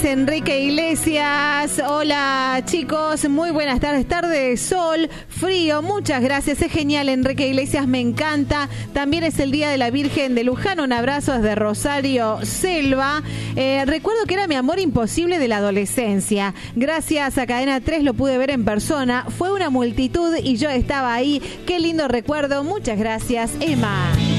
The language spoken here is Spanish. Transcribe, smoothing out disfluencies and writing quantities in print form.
Enrique Iglesias, hola chicos, muy buenas tardes, tarde de sol, frío, muchas gracias, es genial Enrique Iglesias, me encanta, también es el Día de la Virgen de Luján, un abrazo desde Rosario Selva, recuerdo que era mi amor imposible de la adolescencia, gracias a Cadena 3 lo pude ver en persona, fue una multitud y yo estaba ahí, qué lindo recuerdo, muchas gracias Emma.